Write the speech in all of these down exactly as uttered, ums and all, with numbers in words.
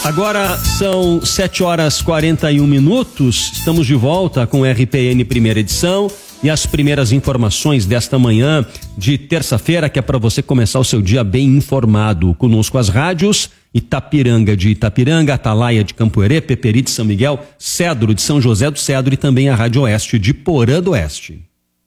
Agora são sete horas e quarenta e um minutos, estamos de volta com o R P N primeira edição e as primeiras informações desta manhã de terça-feira, que é para você começar o seu dia bem informado. Conosco as rádios Itapiranga de Itapiranga, Atalaia de Campoerê, Peperi de São Miguel, Cedro de São José do Cedro e também a Rádio Oeste de Porã do Oeste.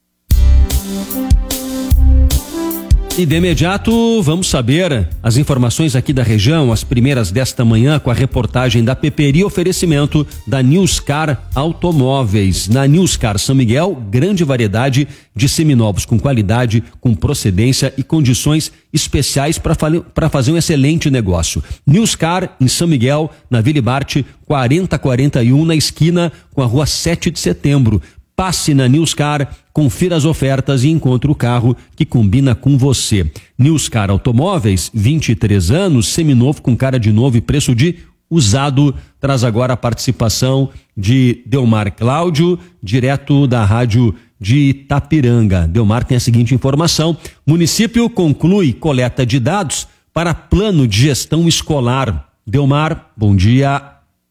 E de imediato vamos saber as informações aqui da região, as primeiras desta manhã com a reportagem da Peperi, oferecimento da Newscar Automóveis. Na Newscar São Miguel, grande variedade de seminovos com qualidade, com procedência e condições especiais para fazer um excelente negócio. Newscar em São Miguel, na Vila Bart, quarenta quarenta e um, na esquina com a rua sete de setembro. Passe na Newscar, confira as ofertas e encontre o carro que combina com você. Newscar Automóveis, vinte e três anos, seminovo com cara de novo e preço de usado. Traz agora a participação de Delmar Cláudio, direto da rádio de Itapiranga. Delmar tem a seguinte informação: município conclui coleta de dados para plano de gestão escolar. Delmar, bom dia.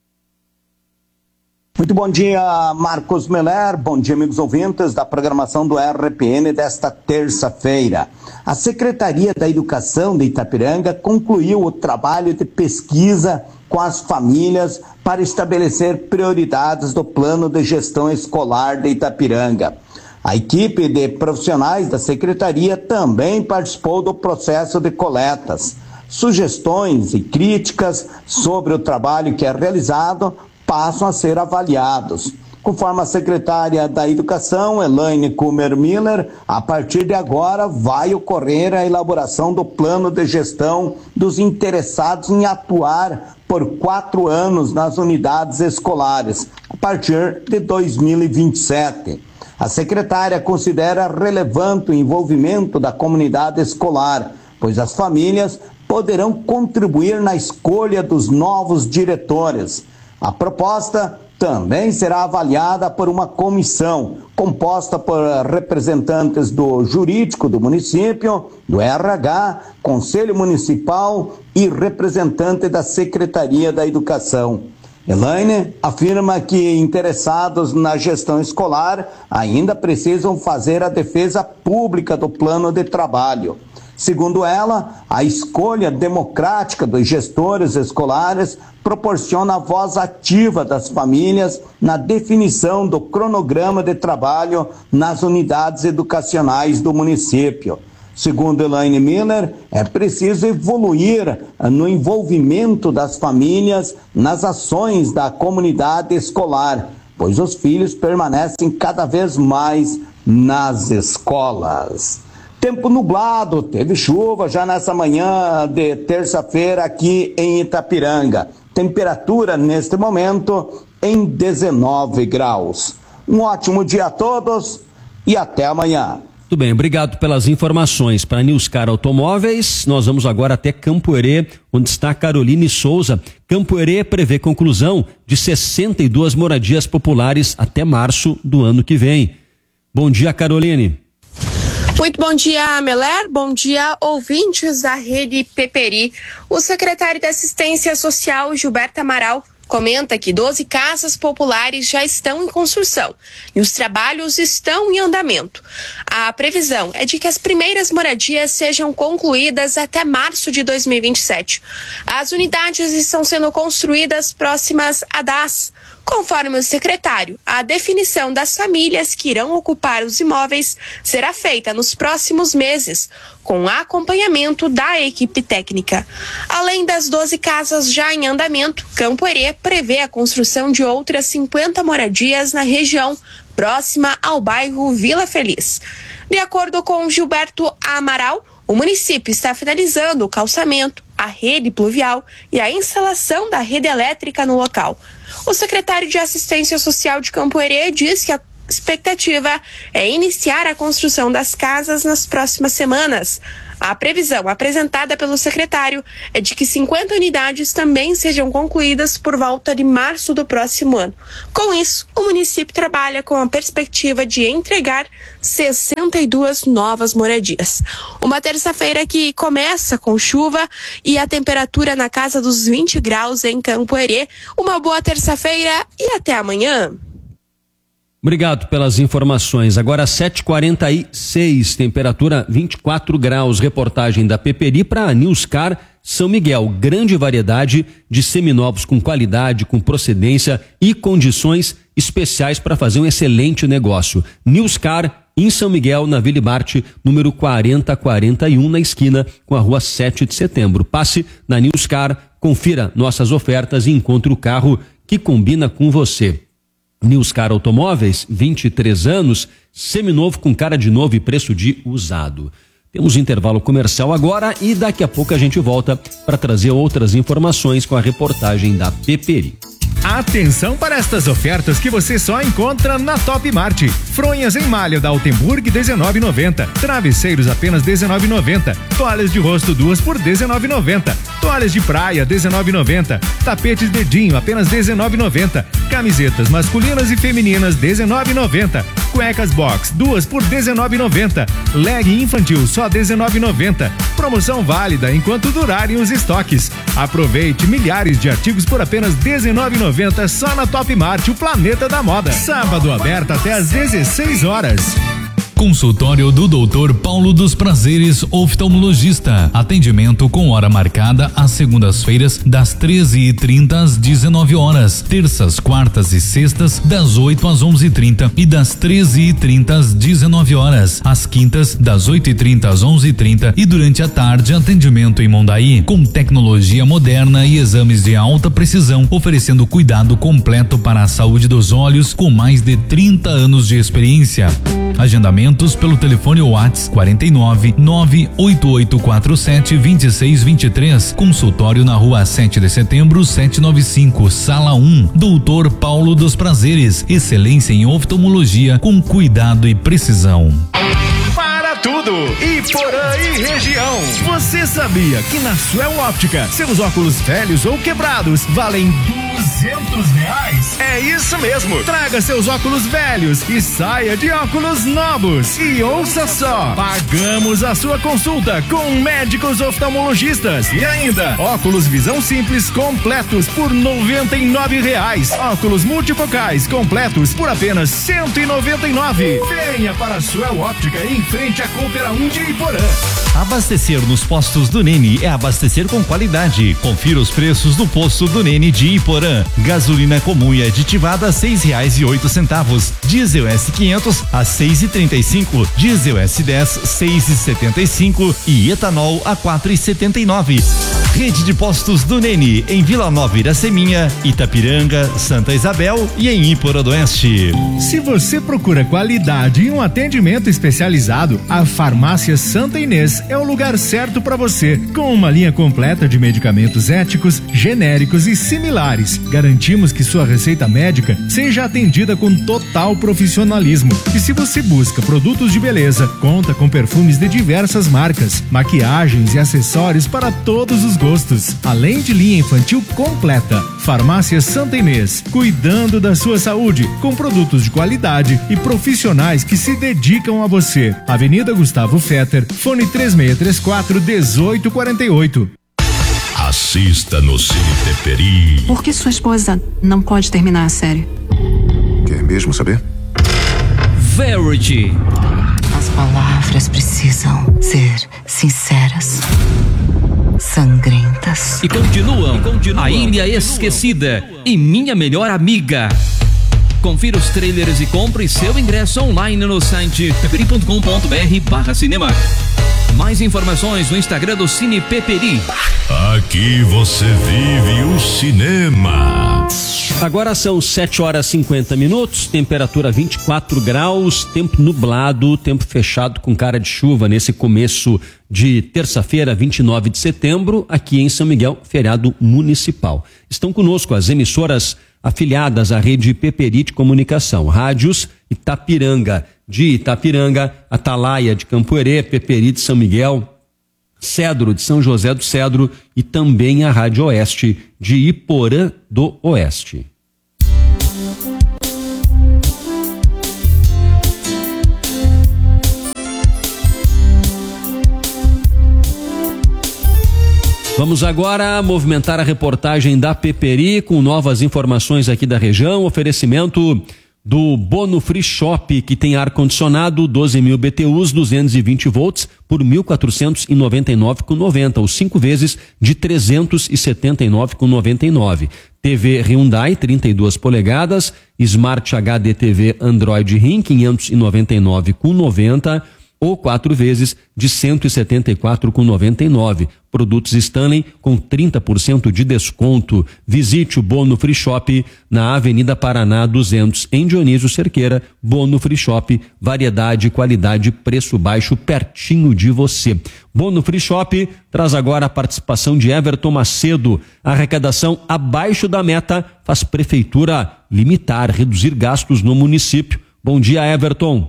Muito bom dia, Marcos Meller. Bom dia, amigos ouvintes da programação do R P N desta terça-feira. A Secretaria da Educação de Itapiranga concluiu o trabalho de pesquisa com as famílias para estabelecer prioridades do plano de gestão escolar de Itapiranga. A equipe de profissionais da Secretaria também participou do processo de coletas. Sugestões e críticas sobre o trabalho que é realizado passam a ser avaliados. Conforme a secretária da Educação, Elaine Kummer Miller, a partir de agora vai ocorrer a elaboração do plano de gestão dos interessados em atuar por quatro anos nas unidades escolares, a partir de dois mil e vinte e sete. A secretária considera relevante o envolvimento da comunidade escolar, pois as famílias poderão contribuir na escolha dos novos diretores. A proposta também será avaliada por uma comissão composta por representantes do jurídico do município, do R H, Conselho Municipal e representante da Secretaria da Educação. Elaine afirma que interessados na gestão escolar ainda precisam fazer a defesa pública do plano de trabalho. Segundo ela, a escolha democrática dos gestores escolares proporciona a voz ativa das famílias na definição do cronograma de trabalho nas unidades educacionais do município. Segundo Elaine Miller, é preciso evoluir no envolvimento das famílias nas ações da comunidade escolar, pois os filhos permanecem cada vez mais nas escolas. Tempo nublado, teve chuva já nessa manhã de terça-feira aqui em Itapiranga. Temperatura neste momento em dezenove graus. Um ótimo dia a todos e até amanhã. Muito bem, obrigado pelas informações. Para Newscar Automóveis, nós vamos agora até Campoerê, onde está Caroline Souza. Campoerê prevê conclusão de sessenta e duas moradias populares até março do ano que vem. Bom dia, Caroline. Muito bom dia, Meller. Bom dia, ouvintes da Rede Peperi. O secretário de Assistência Social, Gilberto Amaral, comenta que doze casas populares já estão em construção e os trabalhos estão em andamento. A previsão é de que as primeiras moradias sejam concluídas até março de dois mil e vinte e sete. As unidades estão sendo construídas próximas a D A S. Conforme o secretário, a definição das famílias que irão ocupar os imóveis será feita nos próximos meses, com acompanhamento da equipe técnica. Além das doze casas já em andamento, Campoerê prevê a construção de outras cinquenta moradias na região, próxima ao bairro Vila Feliz. De acordo com Gilberto Amaral, o município está finalizando o calçamento, a rede pluvial e a instalação da rede elétrica no local. O secretário de Assistência Social de Campoerê diz que a expectativa é iniciar a construção das casas nas próximas semanas. A previsão apresentada pelo secretário é de que cinquenta unidades também sejam concluídas por volta de março do próximo ano. Com isso, o município trabalha com a perspectiva de entregar sessenta e duas novas moradias. Uma terça-feira que começa com chuva e a temperatura na casa dos vinte graus em Campo Herê. Uma boa terça-feira e até amanhã. Obrigado pelas informações. Agora sete e quarenta e seis, temperatura vinte e quatro graus. Reportagem da Peperi para a Newscar São Miguel. Grande variedade de seminovos com qualidade, com procedência e condições especiais para fazer um excelente negócio. Newscar em São Miguel, na Vila Barte, número quarenta quarenta e um, na esquina com a rua sete de setembro. Passe na Newscar, confira nossas ofertas e encontre o carro que combina com você. Newscar Automóveis, vinte e três anos, seminovo com cara de novo e preço de usado. Temos intervalo comercial agora e daqui a pouco a gente volta para trazer outras informações com a reportagem da Peperi. Atenção para estas ofertas que você só encontra na Top Mart. Fronhas em malha da Altenburg dezenove e noventa. Travesseiros apenas dezenove e noventa. Toalhas de rosto duas por dezenove e noventa. Toalhas de praia dezenove e noventa. Tapetes dedinho apenas dezenove e noventa. Camisetas masculinas e femininas dezenove e noventa. Cuecas box duas por dezenove e noventa. Leg infantil só dezenove e noventa. Promoção válida enquanto durarem os estoques. Aproveite milhares de artigos por apenas dezenove e noventa só na Top Mart, o planeta da moda. Sábado aberto até às dezesseis horas. Consultório do doutor Paulo dos Prazeres, oftalmologista. Atendimento com hora marcada às segundas-feiras, das treze e trinta às dezenove horas. Terças, quartas e sextas, das oito às onze e trinta e das treze e trinta às dezenove horas. Às quintas, das oito e trinta às onze e trinta e durante a tarde, atendimento em Mondaí, com tecnologia moderna e exames de alta precisão, oferecendo cuidado completo para a saúde dos olhos, com mais de trinta anos de experiência. Agendamentos pelo telefone WhatsApp quarenta e nove, nove oito oito quatro sete, dois seis dois três. Consultório na rua sete de setembro, setecentos e noventa e cinco, sala um. doutor Paulo dos Prazeres. Excelência em oftalmologia com cuidado e precisão. Para tudo, Iporã e região. Você sabia que na Suel Óptica seus óculos velhos ou quebrados valem duzentos reais? É isso mesmo. Traga seus óculos velhos e saia de óculos novos. E ouça só, pagamos a sua consulta com médicos oftalmologistas e ainda óculos visão simples completos por noventa e nove reais. Óculos multifocais completos por apenas cento e noventa e nove. Venha para a Suel Óptica em frente à Coopera um de Iporã. Abastecer nos postos do Nene é abastecer com qualidade. Confira os preços do posto do Nene de Iporã. Gasolina comum e aditivada a seis reais e oito centavos. Diesel S quinhentos a seis e trinta e cinco. Diesel S dez seis e setenta e cinco e etanol a quatro e setenta e nove. Rede de postos do Nene em Vila Nova Iraceminha, Itapiranga, Santa Isabel e em Iporã do Oeste. Se você procura qualidade e um atendimento especializado, a Farmácia Santa Inês é o lugar certo para você. Com uma linha completa de medicamentos éticos, genéricos e similares, garantimos que sua receita médica seja atendida com total profissionalismo. E se você busca produtos de beleza, conta com perfumes de diversas marcas, maquiagens e acessórios para todos os gostos, além de linha infantil completa. Farmácia Santa Inês, cuidando da sua saúde, com produtos de qualidade e profissionais que se dedicam a você. Avenida Gustavo Fetter, fone três seis três quatro, um oito quatro oito. Assista no Cine Peperi. Por que sua esposa não pode terminar a série? Quer mesmo saber? Verity. As palavras precisam ser sinceras, sangrentas. E continuam, continuam. A Ilha Esquecida e Minha Melhor Amiga. Confira os trailers e compre seu ingresso online no site peperi ponto com ponto br barra cinema. Mais informações no Instagram do Cine Peperi. Aqui você vive o cinema. Agora são sete horas e cinquenta minutos, temperatura vinte e quatro graus, tempo nublado, tempo fechado com cara de chuva nesse começo de terça-feira, vinte e nove de setembro, aqui em São Miguel, feriado municipal. Estão conosco as emissoras afiliadas à rede Peperi de Comunicação, rádios Itapiranga de Itapiranga, Atalaia de Campo Herê, Peperi de São Miguel, Cedro, de São José do Cedro, e também a Rádio Oeste, de Iporã do Oeste. Vamos agora movimentar a reportagem da Peperi com novas informações aqui da região. Oferecimento do Bono Free Shop, que tem ar-condicionado doze mil B T Us, duzentos e vinte volts, por mil quatrocentos e noventa e nove reais e noventa centavos, ou cinco vezes de trezentos e setenta e nove reais e noventa e nove centavos. T V Hyundai trinta e duas polegadas, Smart H D T V Android Rim quinhentos e noventa e nove reais e noventa centavos, ou quatro vezes de cento e setenta e quatro reais e noventa e nove centavos. Produtos Stanley com trinta por cento de desconto. Visite o Bono Free Shop na Avenida Paraná duzentos, em Dionísio Cerqueira. Bono Free Shop, variedade, qualidade, preço baixo, pertinho de você. Bono Free Shop traz agora a participação de Everton Macedo. A arrecadação abaixo da meta faz Prefeitura limitar, reduzir gastos no município. Bom dia, Everton.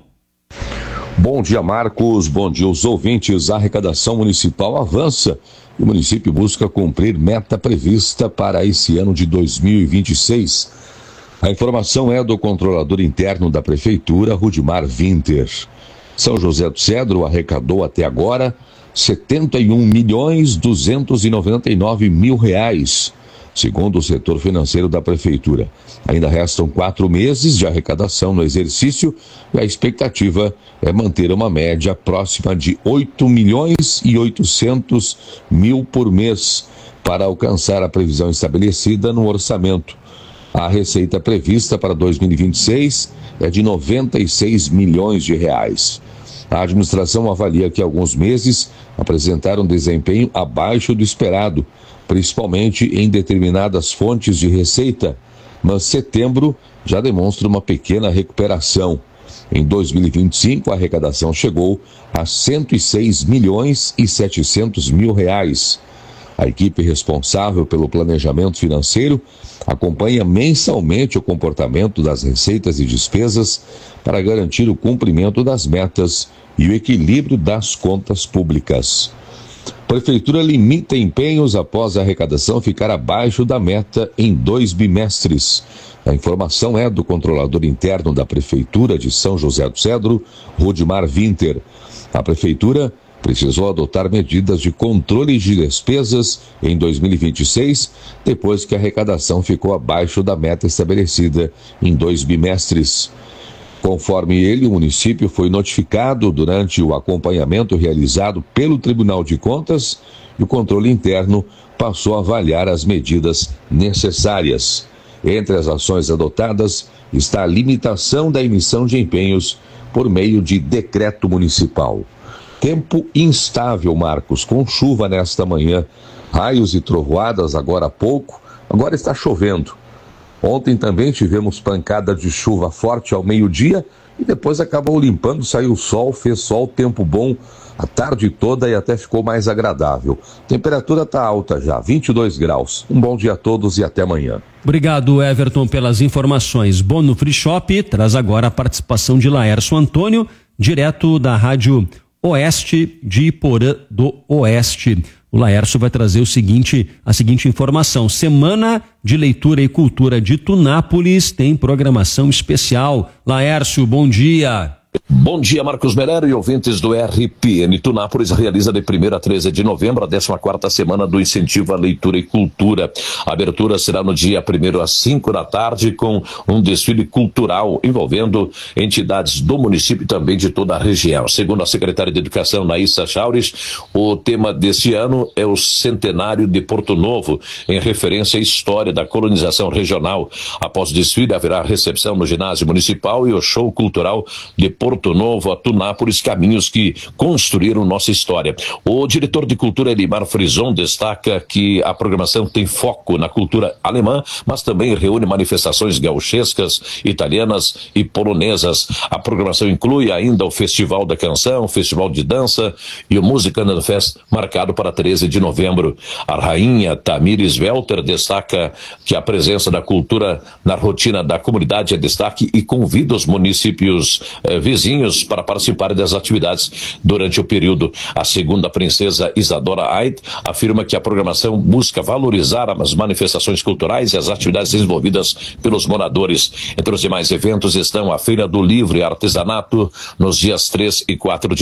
Bom dia, Marcos. Bom dia aos ouvintes. A arrecadação municipal avança e o município busca cumprir meta prevista para esse ano de dois mil e vinte e seis. A informação é do controlador interno da Prefeitura, Rudimar Winter. São José do Cedro arrecadou até agora setenta e um milhões duzentos e noventa e nove mil reais, segundo o setor financeiro da Prefeitura. Ainda restam quatro meses de arrecadação no exercício e a expectativa é manter uma média próxima de oito milhões e oitocentos mil por mês para alcançar a previsão estabelecida no orçamento. A receita prevista para dois mil e vinte e seis é de noventa e seis milhões de reais. A administração avalia que alguns meses apresentaram desempenho abaixo do esperado, principalmente em determinadas fontes de receita, mas setembro já demonstra uma pequena recuperação. Em dois mil e vinte e cinco, a arrecadação chegou a cento e seis milhões e setecentos mil reais. A equipe responsável pelo planejamento financeiro acompanha mensalmente o comportamento das receitas e despesas para garantir o cumprimento das metas e o equilíbrio das contas públicas. Prefeitura limita empenhos após a arrecadação ficar abaixo da meta em dois bimestres. A informação é do controlador interno da Prefeitura de São José do Cedro, Rudimar Winter. A Prefeitura precisou adotar medidas de controle de despesas em dois mil e vinte e seis, depois que a arrecadação ficou abaixo da meta estabelecida em dois bimestres. Conforme ele, o município foi notificado durante o acompanhamento realizado pelo Tribunal de Contas e o controle interno passou a avaliar as medidas necessárias. Entre as ações adotadas está a limitação da emissão de empenhos por meio de decreto municipal. Tempo instável, Marcos, com chuva nesta manhã, raios e trovoadas agora há pouco, agora está chovendo. Ontem também tivemos pancada de chuva forte ao meio-dia e depois acabou limpando, saiu o sol, fez sol, tempo bom a tarde toda e até ficou mais agradável. Temperatura está alta já, vinte e dois graus. Um bom dia a todos e até amanhã. Obrigado, Everton, pelas informações. Bono Free Shop traz agora a participação de Laércio Antônio, direto da Rádio Oeste de Iporã do Oeste. O Laércio vai trazer o seguinte, a seguinte informação: Semana de Leitura e Cultura de Tunápolis tem programação especial. Laércio, bom dia. Bom dia, Marcos Melero e ouvintes do R P N. Tunápolis realiza de primeiro a treze de novembro a décima quarta semana do incentivo à leitura e cultura. A abertura será no dia primeiro às cinco da tarde com um desfile cultural envolvendo entidades do município e também de toda a região. Segundo a secretária de Educação, Naíssa Chaures, o tema deste ano é o centenário de Porto Novo, em referência à história da colonização regional. Após o desfile haverá recepção no ginásio municipal e o show cultural de Porto Novo a Tunápolis, caminhos que construíram nossa história. O diretor de cultura, Elimar Frison, destaca que a programação tem foco na cultura alemã, mas também reúne manifestações gauchescas, italianas e polonesas. A programação inclui ainda o Festival da Canção, o Festival de Dança e o Music Fest, marcado para treze de novembro. A rainha Tamires Welter destaca que a presença da cultura na rotina da comunidade é destaque e convida os municípios eh, vizinhos para participarem das atividades durante o período. A segunda princesa Isadora Ait afirma que a programação busca valorizar as manifestações culturais e as atividades desenvolvidas pelos moradores. Entre os demais eventos estão a Feira do Livro e Artesanato nos dias três e quatro de